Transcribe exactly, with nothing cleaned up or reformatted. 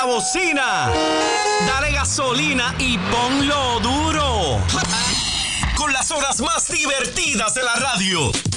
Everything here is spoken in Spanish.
la bocina, dale gasolina y ponlo duro. Con las horas más divertidas de la radio.